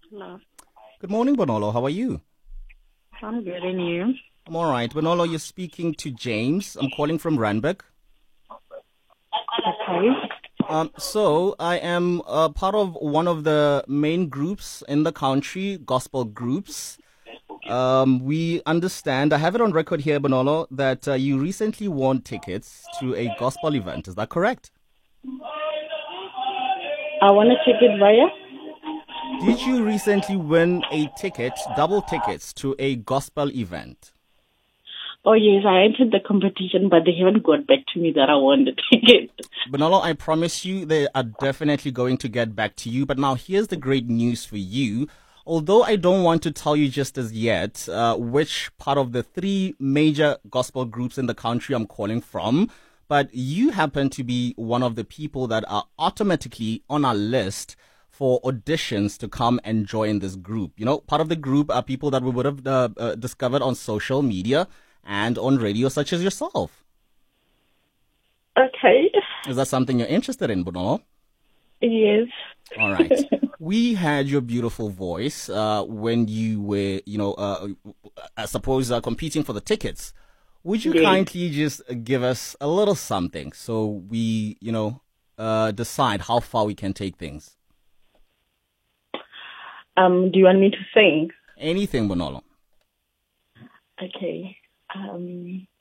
Hello. Good morning, Bonolo. How are you? I'm good, and you? I'm all right. Bonolo, you're speaking to James. I'm calling from Randburg. Okay. So I am part of one of the main groups in the country, gospel groups. We understand, I have it on record here, Bonolo, that you recently won tickets to a gospel event. Is that correct? I want to check it via. Did you recently win a ticket, double tickets to a gospel event? Oh, yes, I entered the competition, but they haven't got back to me that I won the ticket. Bonolo, I promise you they are definitely going to get back to you. But now here's the great news for you. Although I don't want to tell you just as yet which part of the three major gospel groups in the country I'm calling from, but you happen to be one of the people that are automatically on our list for auditions to come and join this group. You know, part of the group are people that we would have discovered on social media and on radio, such as yourself. Okay. Is that something you're interested in, Bonolo? Yes. All right. We had your beautiful voice when you were, I suppose, competing for the tickets. Would you Yes. kindly just give us a little something so we, decide how far we can take things? Do you want me to sing? Anything, Bonolo. Okay.